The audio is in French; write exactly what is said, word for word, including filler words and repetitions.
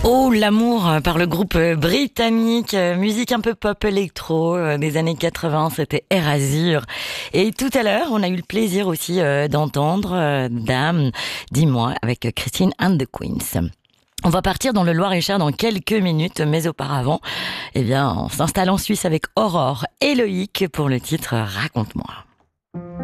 Oh, l'amour par le groupe britannique, musique un peu pop électro des années quatre-vingts, c'était Erasure. Et tout à l'heure, on a eu le plaisir aussi d'entendre Dame, dis-moi, avec Christine and the Queens. On va partir dans le Loir-et-Cher dans quelques minutes, mais auparavant, eh bien, on s'installe en Suisse avec Aurore et Loïc pour le titre Raconte-moi.